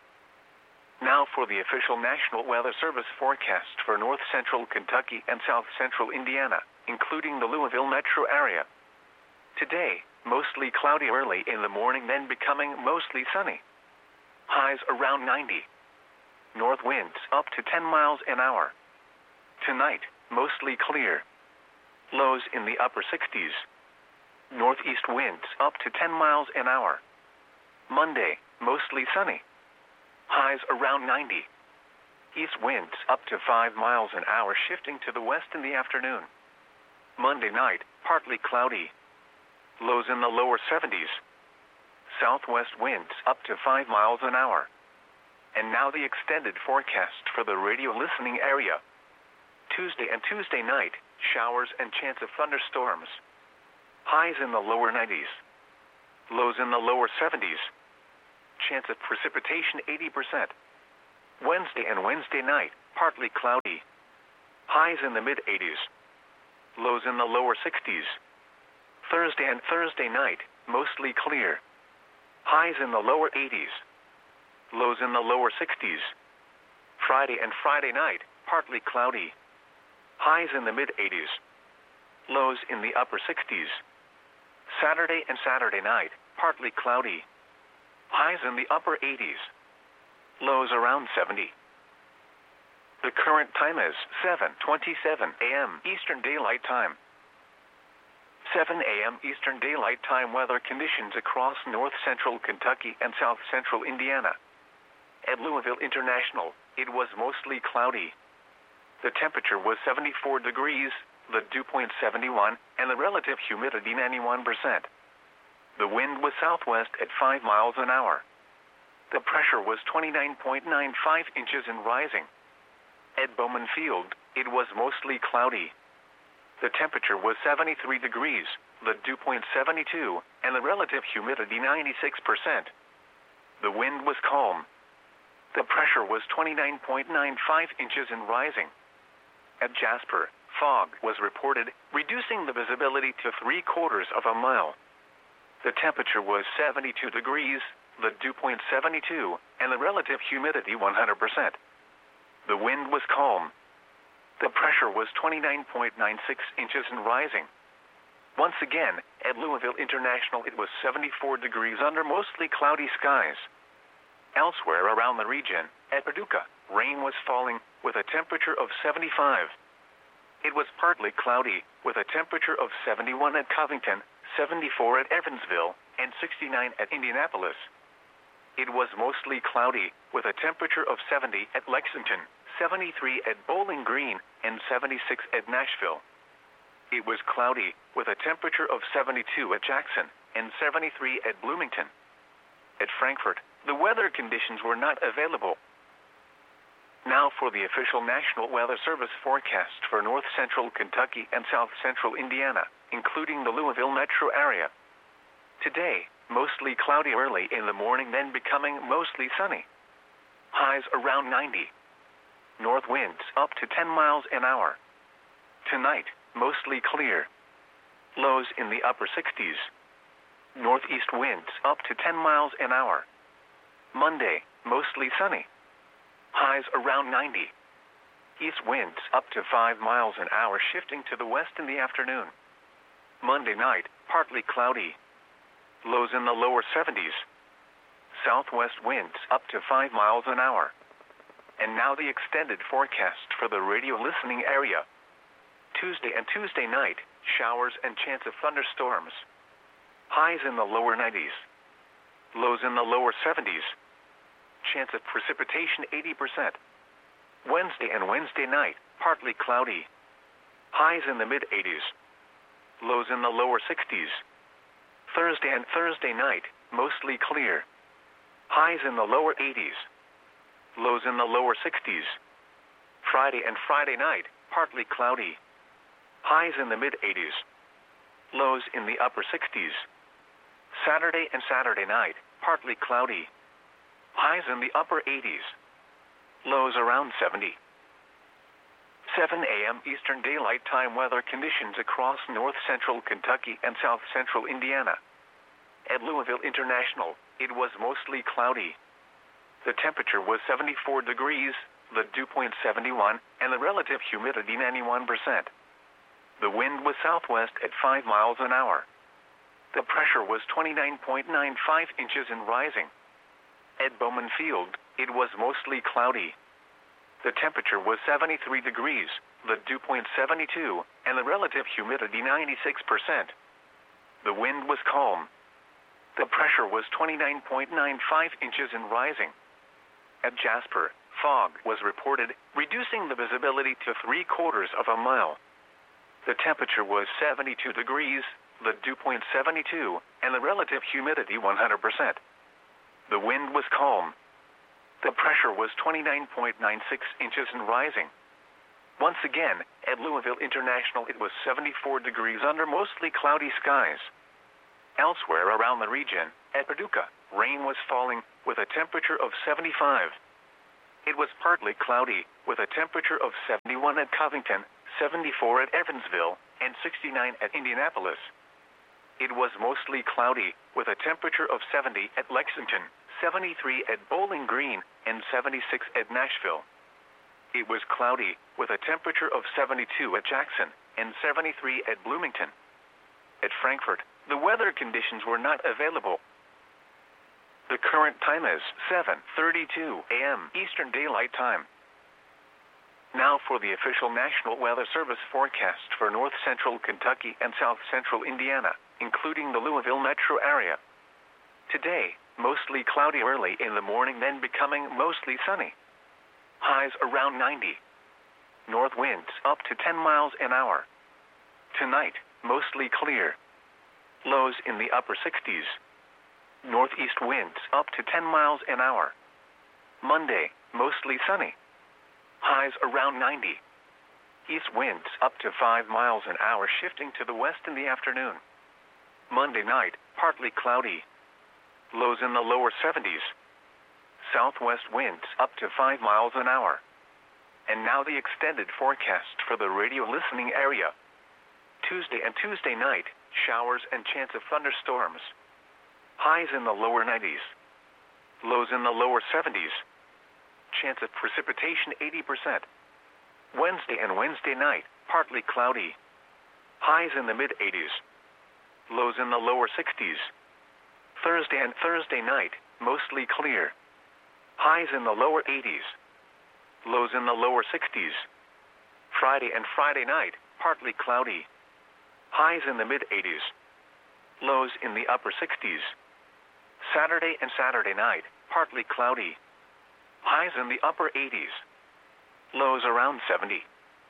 A: Now for the official National Weather Service forecast for north central Kentucky and south central Indiana, including the Louisville metro area. Today, mostly cloudy early in the morning, then becoming mostly sunny. Highs around ninety. North winds up to ten miles an hour. Tonight, mostly clear. Lows in the upper sixties. Northeast winds up to ten miles an hour. Monday, mostly sunny. Highs around ninety. East winds up to five miles an hour, shifting to the west in the afternoon. Monday night, partly cloudy. Lows in the lower seventies. Southwest winds up to five miles an hour. And now the extended forecast for the radio listening area. Tuesday and Tuesday night, showers and chance of thunderstorms. Highs in the lower nineties. Lows in the lower seventies. Chance of precipitation eighty percent. Wednesday and Wednesday night, partly cloudy. Highs in the mid eighties. Lows in the lower sixties. Thursday and Thursday night, mostly clear. Highs in the lower eighties. Lows in the lower sixties. Friday and Friday night, partly cloudy. Highs in the mid eighties. Lows in the upper sixties. Saturday and Saturday night, partly cloudy. Highs in the upper eighties. Lows around seventy. The current time is seven twenty-seven a m Eastern Daylight Time. seven a m Eastern Daylight Time weather conditions across north-central Kentucky and south-central Indiana. At Louisville International, it was mostly cloudy. The temperature was seventy-four degrees, the dew point seventy-one, and the relative humidity ninety-one percent. The wind was southwest at five miles an hour. The pressure was twenty-nine point nine five inches and rising. At Bowman Field, it was mostly cloudy. The temperature was seventy-three degrees, the dew point seventy-two, and the relative humidity ninety-six percent. The wind was calm. The pressure was twenty-nine point nine five inches and rising. At Jasper, fog was reported, reducing the visibility to three quarters of a mile. The temperature was seventy-two degrees, the dew point seventy-two, and the relative humidity one hundred percent. The wind was calm. The pressure was twenty-nine point nine six inches and rising. Once again, at Louisville International it was seventy-four degrees under mostly cloudy skies. Elsewhere around the region, at Paducah, rain was falling with a temperature of seventy-five. It was partly cloudy with a temperature of seventy-one at Covington, seventy-four at Evansville, and sixty-nine at Indianapolis. It was mostly cloudy with a temperature of seventy at Lexington, seventy-three at Bowling Green, and seventy-six at Nashville. It was cloudy with a temperature of seventy-two at Jackson and seventy-three at Bloomington. At Frankfort, the weather conditions were not available. Now for the official National Weather Service forecast for north-central Kentucky and south-central Indiana, including the Louisville metro area. Today, mostly cloudy early in the morning, then becoming mostly sunny. Highs around ninety. North winds up to ten miles an hour. Tonight, mostly clear. Lows in the upper sixties. Northeast winds up to ten miles an hour. Monday, mostly sunny. Highs around ninety. East winds up to five miles an hour, shifting to the west in the afternoon. Monday night, partly cloudy. Lows in the lower seventies. Southwest winds up to five miles an hour. And now the extended forecast for the radio listening area. Tuesday and Tuesday night, showers and chance of thunderstorms. Highs in the lower nineties. Lows in the lower seventies. Chance of precipitation eighty percent. Wednesday and Wednesday night, partly cloudy. Highs in the mid eighties. Lows in the lower sixties. Thursday and Thursday night, mostly clear. Highs in the lower eighties. Lows in the lower sixties. Friday and Friday night, partly cloudy. Highs in the mid eighties. Lows in the upper sixties. Saturday and Saturday night, partly cloudy. Highs in the upper eighties. Lows around seventy. seven a m Eastern Daylight Time weather conditions across north-central Kentucky and south-central Indiana. At Louisville International, it was mostly cloudy. The temperature was seventy-four degrees, the dew point seventy-one, and the relative humidity ninety-one percent. The wind was southwest at five miles an hour. The pressure was twenty-nine point nine five inches and rising. At Bowman Field, it was mostly cloudy. The temperature was seventy-three degrees, the dew point seventy-two, and the relative humidity ninety-six percent. The wind was calm. The pressure was twenty-nine point nine five inches and rising. At Jasper, fog was reported, reducing the visibility to three quarters of a mile. The temperature was seventy-two degrees, the dew point seventy-two, and the relative humidity one hundred percent. The wind was calm. The pressure was twenty-nine point nine six inches and rising. Once again, at Louisville International it was seventy-four degrees under mostly cloudy skies. Elsewhere around the region, at Paducah, rain was falling with a temperature of seventy-five. it was partly cloudy, with a temperature of seventy-one at Covington, seventy-four at Evansville, and sixty-nine at Indianapolis. It was mostly cloudy, with a temperature of seventy at Lexington, seventy-three at Bowling Green, and seventy-six at Nashville. It was cloudy, with a temperature of seventy-two at Jackson, and seventy-three at Bloomington. At Frankfort, the weather conditions were not available. The current time is seven thirty-two a m Eastern Daylight Time. Now for the official National Weather Service forecast for north central Kentucky and south central Indiana, including the Louisville metro area. Today, mostly cloudy early in the morning, then becoming mostly sunny. Highs around ninety. North winds up to ten miles an hour. Tonight, mostly clear. Lows in the upper sixties. Northeast winds up to ten miles an hour. Monday, mostly sunny. Highs around ninety. East winds up to five miles an hour, shifting to the west in the afternoon. Monday night, partly cloudy. Lows in the lower seventies. Southwest winds up to five miles an hour. And now the extended forecast for the radio listening area. Tuesday and Tuesday night, showers and chance of thunderstorms. Highs in the lower nineties. Lows in the lower seventies. Chance of precipitation eighty percent. Wednesday and Wednesday night, partly cloudy. Highs in the mid eighties. Lows in the lower sixties. Thursday and Thursday night, mostly clear. Highs in the lower eighties. Lows in the lower sixties. Friday and Friday night, partly cloudy. Highs in the mid eighties. Lows in the upper sixties. Saturday and Saturday night, partly cloudy. Highs in the upper eighties. Lows around seventy.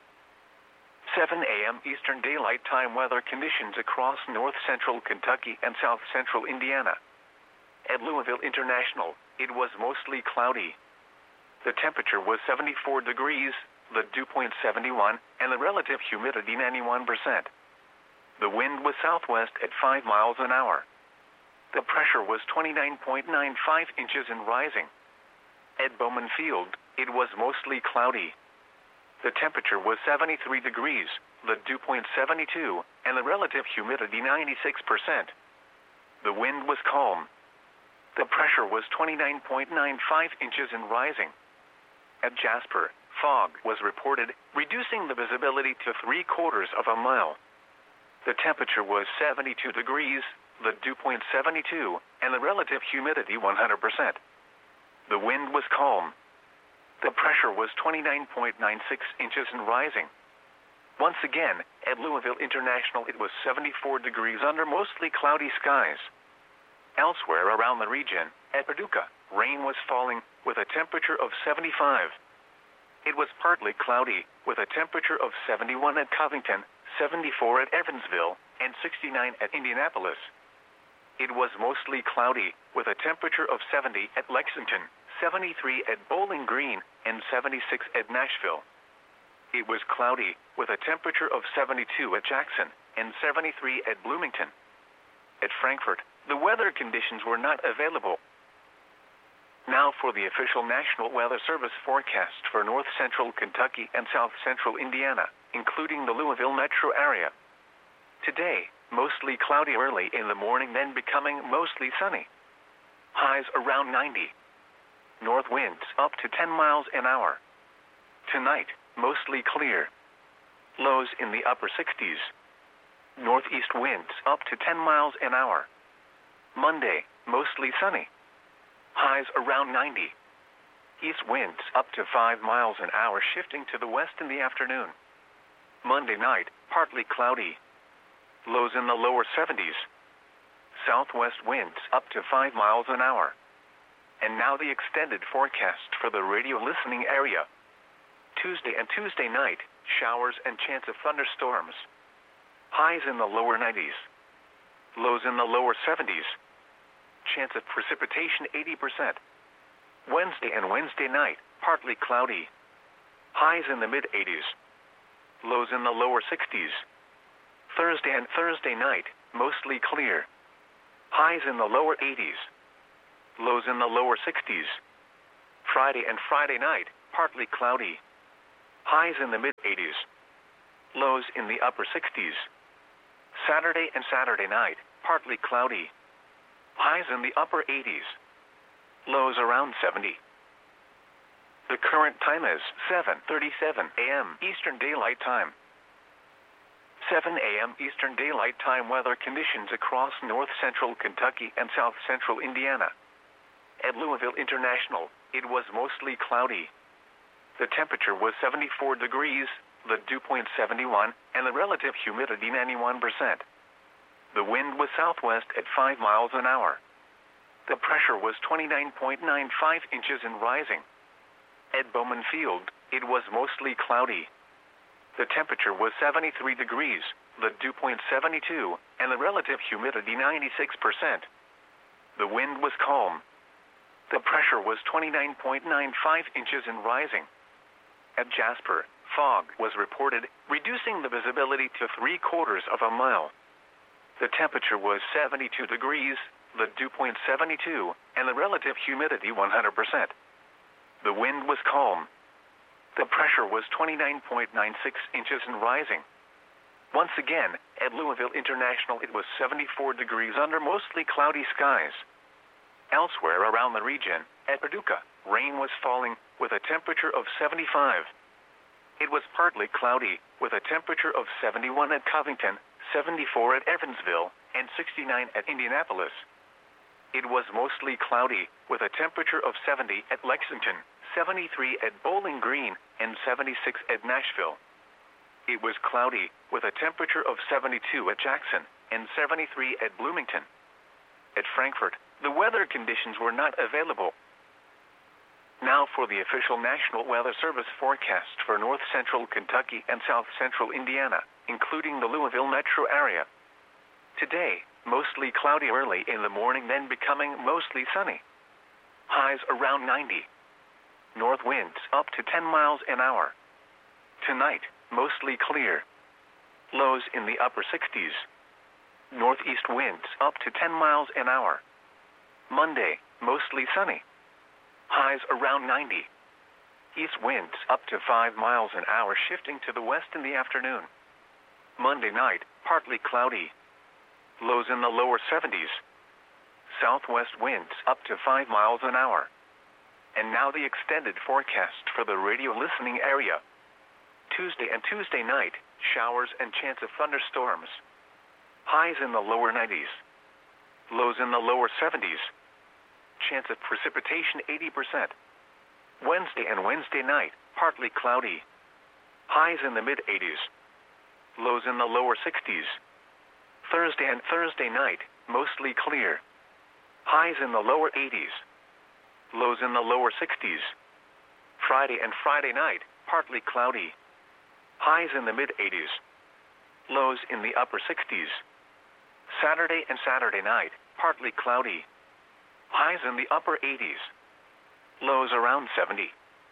A: seven a m Eastern Daylight Time weather conditions across north central Kentucky and south central Indiana. At Louisville International, it was mostly cloudy. The temperature was seventy-four degrees, the dew point seventy-one, and the relative humidity ninety-one percent. The wind was southwest at five miles an hour. The pressure was twenty-nine point nine five inches and rising. At Bowman Field, it was mostly cloudy. The temperature was seventy-three degrees, the dew point seventy-two, and the relative humidity ninety-six percent. The wind was calm. The pressure was twenty-nine point nine five inches and rising. At Jasper, fog was reported, reducing the visibility to three quarters of a mile. The temperature was seventy-two degrees, the dew point seventy-two, and the relative humidity one hundred percent. The wind was calm. The pressure was twenty-nine point nine six inches and rising. Once again, at Louisville International, it was seventy-four degrees under mostly cloudy skies. Elsewhere around the region, at Paducah, rain was falling, with a temperature of seventy-five. It was partly cloudy, with a temperature of seventy-one at Covington, seventy-four at Evansville, and sixty-nine at Indianapolis. It was mostly cloudy, with a temperature of seventy at Lexington, seventy-three at Bowling Green, and seventy-six at Nashville. It was cloudy, with a temperature of seventy-two at Jackson, and seventy-three at Bloomington. At Frankfort, the weather conditions were not available. Now for the official National Weather Service forecast for north central Kentucky and south central Indiana, including the Louisville metro area. Today, mostly cloudy early in the morning, then becoming mostly sunny. Highs around ninety. North winds up to ten miles an hour. Tonight, mostly clear. Lows in the upper sixties. Northeast winds up to ten miles an hour. Monday, mostly sunny. Highs around ninety. East winds up to five miles an hour, shifting to the west in the afternoon. Monday night, partly cloudy. Lows in the lower seventies. Southwest winds up to five miles an hour. And now the extended forecast for the radio listening area. Tuesday and Tuesday night, showers and chance of thunderstorms. Highs in the lower nineties. Lows in the lower seventies. Chance of precipitation eighty percent. Wednesday and Wednesday night, partly cloudy. Highs in the mid eighties. Lows in the lower sixties. Thursday and Thursday night, mostly clear. Highs in the lower eighties. Lows in the lower sixties. Friday and Friday night, partly cloudy. Highs in the mid eighties. Lows in the upper sixties. Saturday and Saturday night, partly cloudy. Highs in the upper eighties. Lows around seventy. The current time is seven thirty-seven a m Eastern Daylight Time. seven a m Eastern Daylight Time weather conditions across north central Kentucky and south central Indiana. At Louisville International, it was mostly cloudy. The temperature was seventy-four degrees, the dew point seventy-one, and the relative humidity ninety-one percent. The wind was southwest at five miles an hour. The pressure was twenty-nine point nine five inches and rising. At Bowman Field, it was mostly cloudy. The temperature was seventy-three degrees, the dew point seventy-two, and the relative humidity ninety-six percent. The wind was calm. The pressure was twenty-nine point nine five inches and rising. At Jasper, fog was reported, reducing the visibility to three quarters of a mile. The temperature was seventy-two degrees, the dew point seventy-two, and the relative humidity one hundred percent. The wind was calm. The pressure was twenty-nine point nine six inches and rising. Once again, at Louisville International it was seventy-four degrees under mostly cloudy skies. Elsewhere around the region, at Paducah, rain was falling with a temperature of seventy-five. It was partly cloudy with a temperature of seventy-one at Covington, seventy-four at Evansville, and sixty-nine at Indianapolis. It was mostly cloudy with a temperature of seventy at Lexington, seventy-three at Bowling Green, and seventy-six at Nashville. It was cloudy with a temperature of seventy-two at Jackson and seventy-three at Bloomington. At Frankfort, the weather conditions were not available. Now for the official National Weather Service forecast for north central Kentucky and south central Indiana, including the Louisville metro area. Today, mostly cloudy early in the morning, then becoming mostly sunny. Highs around ninety. North winds up to ten miles an hour. Tonight, mostly clear. Lows in the upper sixties. Northeast winds up to ten miles an hour. Monday, mostly sunny. Highs around ninety. East winds up to five miles an hour, shifting to the west in the afternoon. Monday night, partly cloudy. Lows in the lower seventies. Southwest winds up to five miles an hour. And now the extended forecast for the radio listening area. Tuesday and Tuesday night, showers and chance of thunderstorms. Highs in the lower nineties. Lows in the lower seventies. Chance of precipitation eighty percent. Wednesday and Wednesday night, partly cloudy. Highs in the mid eighties. Lows in the lower sixties. Thursday and Thursday night, mostly clear. Highs in the lower eighties. Lows in the lower sixties. Friday and Friday night, partly cloudy. Highs in the mid eighties. Lows in the upper sixties. Saturday and Saturday night, partly cloudy. Highs in the upper eighties. Lows around seventy.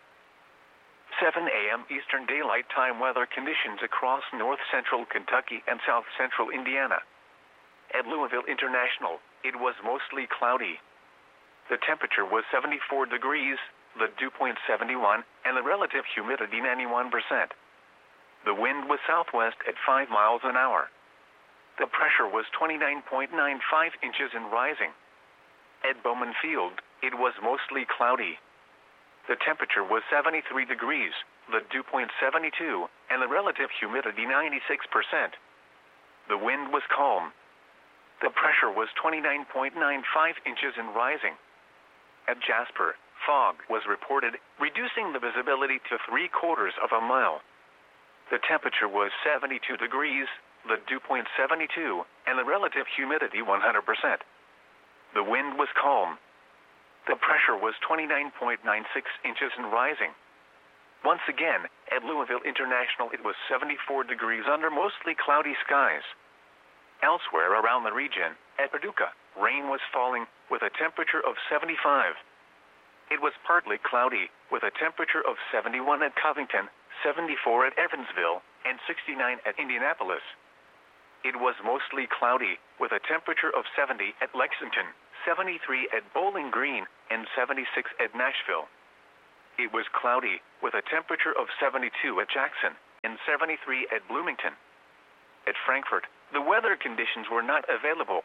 A: seven a m Eastern Daylight Time weather conditions across north central Kentucky and south central Indiana. At Louisville International, it was mostly cloudy. The temperature was seventy-four degrees, the dew point seventy-one, and the relative humidity ninety-one percent. The wind was southwest at five miles an hour. The pressure was twenty-nine point nine five inches and rising. At Bowman Field, it was mostly cloudy. The temperature was seventy-three degrees, the dew point seventy-two, and the relative humidity ninety-six percent. The wind was calm. The pressure was twenty-nine point nine five inches and rising. At Jasper, fog was reported, reducing the visibility to three quarters of a mile. The temperature was seventy-two degrees, the dew point seventy-two, and the relative humidity one hundred percent. The wind was calm. The pressure was twenty-nine point nine six inches and rising. Once again, at Louisville International it was seventy-four degrees under mostly cloudy skies. Elsewhere around the region, at Paducah, rain was falling with a temperature of seventy-five. It was partly cloudy with a temperature of seventy-one at Covington, seventy-four at Evansville, and sixty-nine at Indianapolis. It was mostly cloudy with a temperature of seventy at Lexington, seventy-three at Bowling Green, and seventy-six at Nashville. It was cloudy, with a temperature of seventy-two at Jackson and seventy-three at Bloomington. At Frankfort, the weather conditions were not available.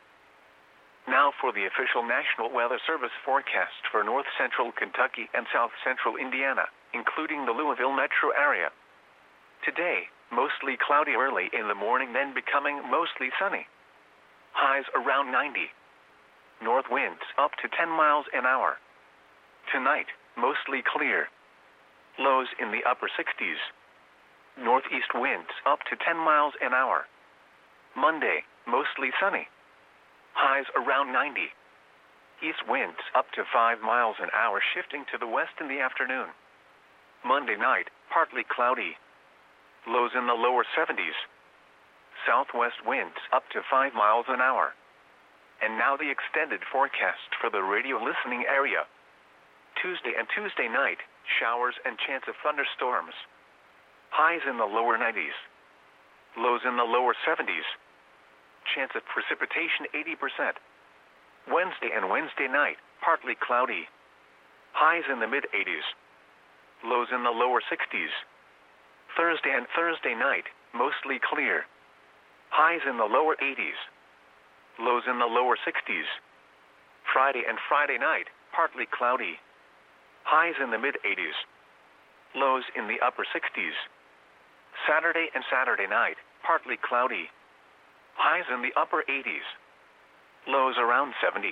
A: Now for the official National Weather Service forecast for north central Kentucky and south central Indiana, including the Louisville metro area. Today, mostly cloudy early in the morning, then becoming mostly sunny. Highs around ninety. North winds up to ten miles an hour. Tonight, mostly clear. Lows in the upper sixties. Northeast winds up to ten miles an hour. Monday, mostly sunny. Highs around ninety. East winds up to five miles an hour, shifting to the west in the afternoon. Monday night, partly cloudy. Lows in the lower seventies. Southwest winds up to five miles an hour. And now the extended forecast for the radio listening area. Tuesday and Tuesday night, showers and chance of thunderstorms. Highs in the lower nineties. Lows in the lower seventies. Chance of precipitation eighty percent. Wednesday and Wednesday night, partly cloudy. Highs in the mid eighties. Lows in the lower sixties. Thursday and Thursday night, mostly clear. Highs in the lower eighties. Lows in the lower sixties. Friday and Friday night, partly cloudy. Highs in the mid eighties. Lows in the upper sixties. Saturday and Saturday night, partly cloudy. Highs in the upper eighties. Lows around seventy.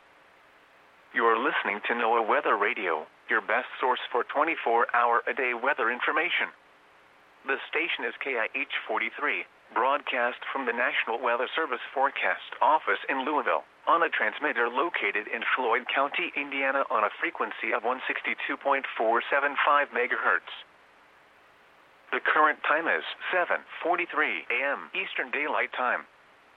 A: You are listening to NOAA Weather Radio, your best source for twenty-four hour a day weather information. The station is K I H forty-three, broadcast from the National Weather Service Forecast Office in Louisville, on a transmitter located in Floyd County, Indiana, on a frequency of one sixty-two point four seven five megahertz. The current time is seven forty-three a m Eastern Daylight Time.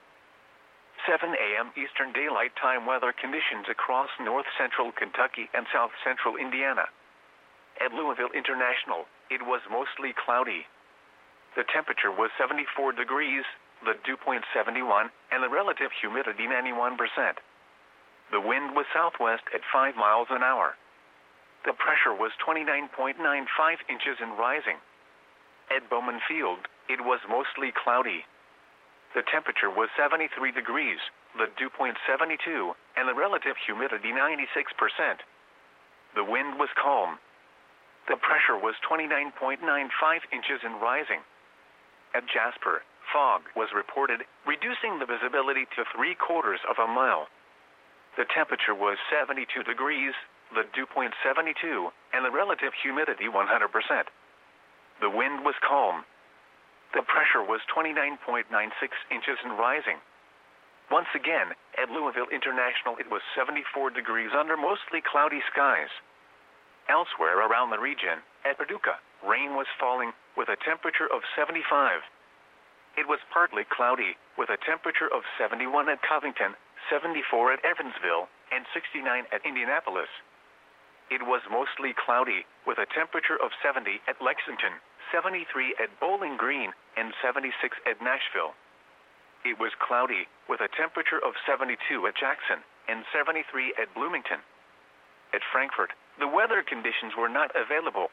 A: seven a m Eastern Daylight Time weather conditions across north central Kentucky and south central Indiana. At Louisville International, it was mostly cloudy. The temperature was seventy-four degrees, the dew point seventy-one, and the relative humidity ninety-one percent. The wind was southwest at five miles an hour. The pressure was twenty-nine point nine five inches and rising. At Bowman Field, it was mostly cloudy. The temperature was seventy-three degrees, the dew point seventy-two, and the relative humidity ninety-six percent. The wind was calm. The pressure was twenty-nine point nine five inches and rising. At Jasper, fog was reported, reducing the visibility to three quarters of a mile. The temperature was seventy-two degrees, the dew point seventy-two, and the relative humidity one hundred percent. The wind was calm. The pressure was twenty-nine point nine six inches and rising. Once again, at Louisville International, it was seventy-four degrees under mostly cloudy skies. Elsewhere around the region, at Paducah, rain was falling with a temperature of seventy-five. It was partly cloudy with a temperature of seventy-one at Covington, seventy-four at Evansville, and sixty-nine at Indianapolis. It was mostly cloudy with a temperature of seventy at Lexington, seventy-three at Bowling Green, and seventy-six at Nashville. It was cloudy with a temperature of seventy-two at Jackson and seventy-three at Bloomington. At Frankfort, the weather conditions were not available.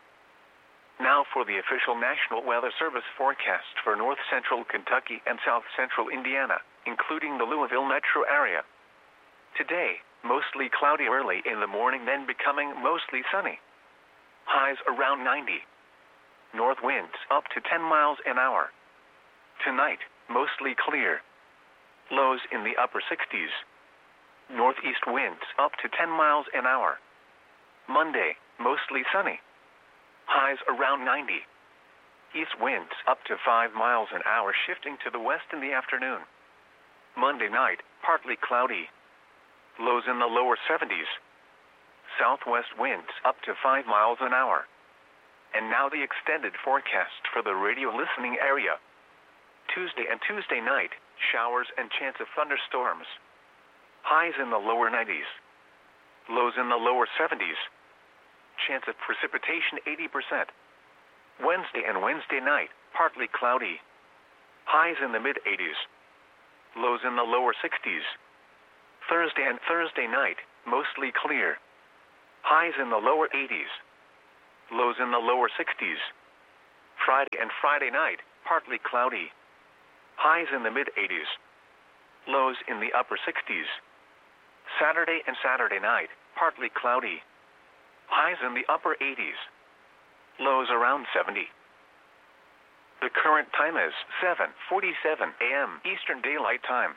A: Now for the official National Weather Service forecast for north central Kentucky and south central Indiana, including the Louisville metro area. Today, mostly cloudy early in the morning, then becoming mostly sunny. Highs around ninety. North winds up to ten miles an hour. Tonight, mostly clear. Lows in the upper sixties. Northeast winds up to ten miles an hour. Monday, mostly sunny. Highs around ninety. East winds up to five miles an hour, shifting to the west in the afternoon. Monday night, partly cloudy. Lows in the lower seventies. Southwest winds up to five miles an hour. And now the extended forecast for the radio listening area. Tuesday and Tuesday night, showers and chance of thunderstorms. Highs in the lower nineties. Lows in the lower seventies. Chance of precipitation eighty percent. Wednesday and Wednesday night, partly cloudy. Highs in the mid eighties. Lows in the lower sixties. Thursday and Thursday night, mostly clear. Highs in the lower eighties. Lows in the lower sixties. Friday and Friday night, partly cloudy. Highs in the mid-eighties. Lows in the upper sixties. Saturday and Saturday night, partly cloudy. Highs in the upper eighties. Lows around seventy. The current time is seven forty-seven a m Eastern Daylight Time.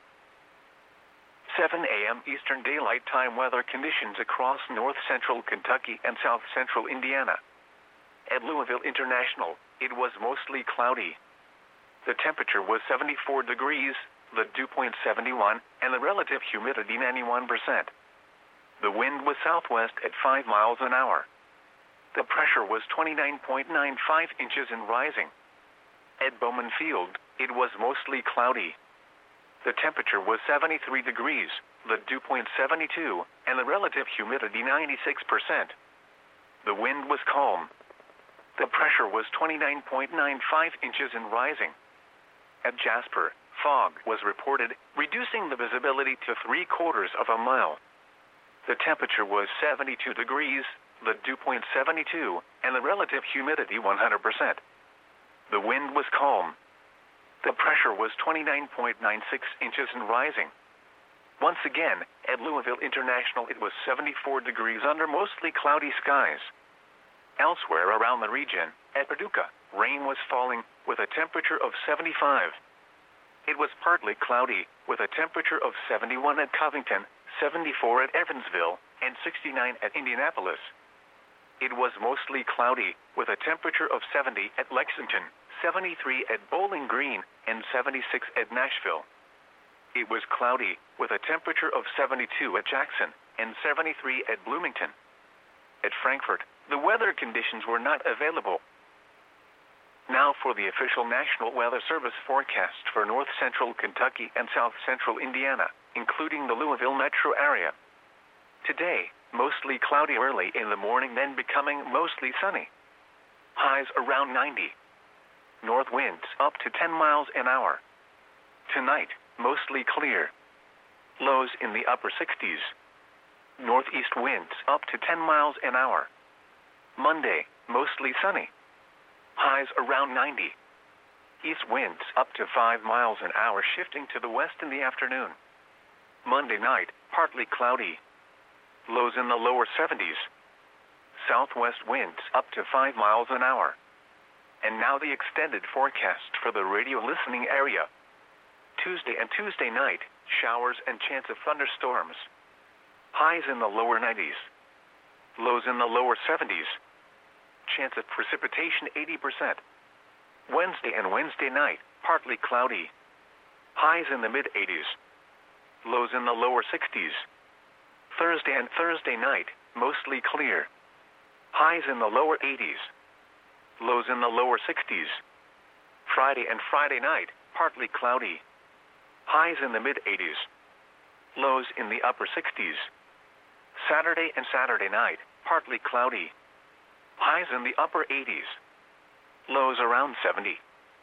A: seven a m Eastern Daylight Time weather conditions across north central Kentucky and south central Indiana. At Louisville International, it was mostly cloudy. The temperature was seventy-four degrees, the dew point seventy-one, and the relative humidity ninety-one percent. The wind was southwest at five miles an hour. The pressure was twenty-nine point nine five inches and rising. At Bowman Field, it was mostly cloudy. The temperature was seventy-three degrees, the dew point seventy-two, and the relative humidity ninety-six percent. The wind was calm. The pressure was twenty-nine point nine five inches and rising. At Jasper, fog was reported, reducing the visibility to three quarters of a mile. The temperature was seventy-two degrees, the dew point seventy-two, and the relative humidity one hundred percent. The wind was calm. The pressure was twenty-nine point nine six inches and rising. Once again, at Louisville International it was seventy-four degrees under mostly cloudy skies. Elsewhere around the region, at Paducah, rain was falling with a temperature of seventy-five. It was partly cloudy with a temperature of seventy-one at Covington, seventy-four at Evansville, and sixty-nine at Indianapolis. It was mostly cloudy with a temperature of seventy at Lexington, seventy-three at Bowling Green, and seventy-six at Nashville. It was cloudy with a temperature of seventy-two at Jackson and seventy-three at Bloomington. At Frankfort, the weather conditions were not available. Now for the official National Weather Service forecast for north central Kentucky and south central Indiana, including the Louisville metro area. Today, mostly cloudy early in the morning, then becoming mostly sunny. Highs around ninety. North winds up to ten miles an hour. Tonight, mostly clear. Lows in the upper sixties. Northeast winds up to ten miles an hour. Monday, mostly sunny. Highs around ninety. East winds up to five miles an hour, shifting to the west in the afternoon. Monday night, partly cloudy. Lows in the lower seventies. Southwest winds up to five miles an hour. And now the extended forecast for the radio listening area. Tuesday and Tuesday night, showers and chance of thunderstorms. Highs in the lower nineties. Lows in the lower seventies. Chance of precipitation eighty percent. Wednesday and Wednesday night, partly cloudy. Highs in the mid-eighties. Lows in the lower sixties. Thursday and Thursday night, mostly clear. Highs in the lower eighties. Lows in the lower sixties. Friday and Friday night, partly cloudy. Highs in the mid-eighties. Lows in the upper sixties. Saturday and Saturday night, partly cloudy. Highs in the upper eighties. Lows around seventy.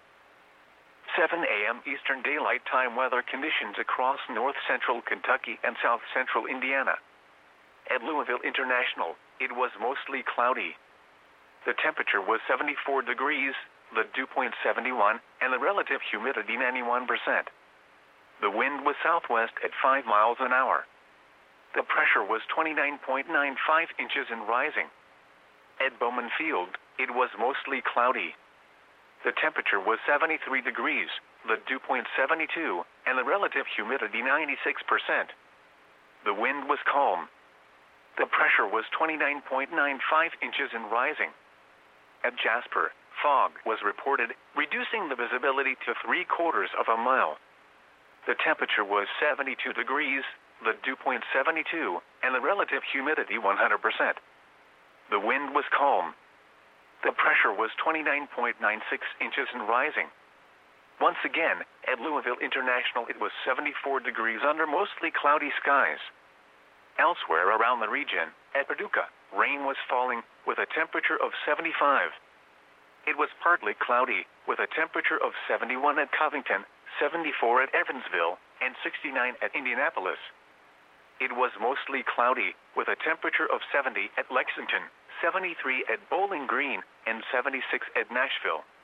A: seven a m Eastern Daylight Time weather conditions across north central Kentucky and south central Indiana. At Louisville International, it was mostly cloudy. The temperature was seventy-four degrees, the dew point seventy-one, and the relative humidity ninety-one percent. The wind was southwest at five miles an hour. The pressure was twenty-nine point nine five inches and rising. At Bowman Field, it was mostly cloudy. The temperature was seventy-three degrees, the dew point seventy-two, and the relative humidity ninety-six percent. The wind was calm. The pressure was twenty-nine point nine five inches and rising. At Jasper, fog was reported, reducing the visibility to three quarters of a mile. The temperature was seventy-two degrees, the dew point seventy-two, and the relative humidity one hundred percent. The wind was calm. The pressure was twenty-nine point nine six inches and rising. Once again, at Louisville International it was seventy-four degrees under mostly cloudy skies. Elsewhere around the region, at Paducah, rain was falling with a temperature of seventy-five. It was partly cloudy with a temperature of seventy-one at Covington, seventy-four at Evansville, and sixty-nine at Indianapolis. It was mostly cloudy, with a temperature of seventy at Lexington, seventy-three at Bowling Green, and seventy-six at Nashville.